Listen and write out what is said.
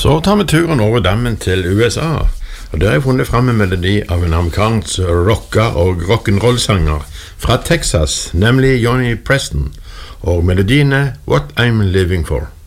Så tar vi turen over dammen til USA, og der har jeg funnet frem en melodi av en amerikansk rocka- og rock'n'roll-sanger fra Texas, nemlig Johnny Preston, og melodien er What I'm Living For.